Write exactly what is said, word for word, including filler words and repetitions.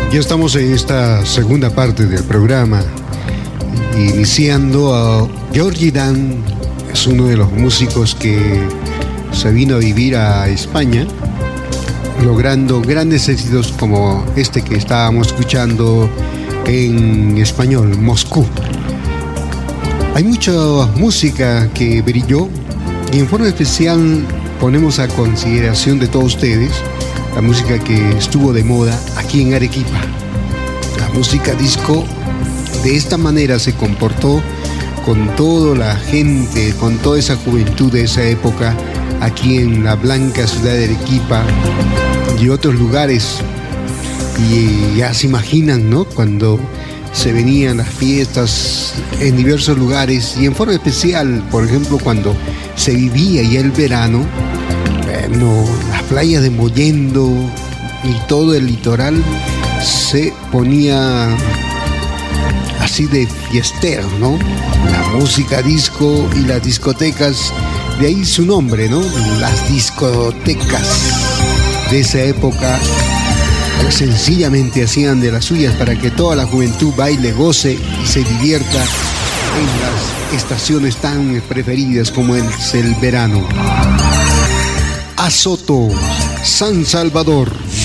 Ya estamos en esta segunda parte del programa, iniciando a Georgie Dan. Es uno de los músicos que se vino a vivir a España, logrando grandes éxitos como este que estábamos escuchando en español, Moscú. Hay mucha música que brilló y en forma especial ponemos a consideración de todos ustedes la música que estuvo de moda aquí en Arequipa. La música disco de esta manera se comportó con toda la gente, con toda esa juventud de esa época aquí en la blanca ciudad de Arequipa y otros lugares. Y ya se imaginan, ¿no? Cuando se venían las fiestas en diversos lugares y en forma especial, por ejemplo, cuando se vivía ya el verano, bueno, las playas de Mollendo y todo el litoral se ponía así de fiestero, ¿no? La música disco y las discotecas, de ahí su nombre, ¿no? Las discotecas de esa época sencillamente hacían de las suyas para que toda la juventud baile, goce y se divierta en las estaciones tan preferidas como es el verano. Azoto, San Salvador.